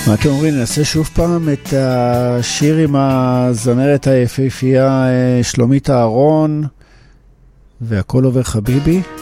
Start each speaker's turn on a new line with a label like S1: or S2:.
S1: מה אתם אומרים? נעשה שוב פעם את השיר עם הזמרת היפהפייה שלומית אהרון והכל עובר חביבי.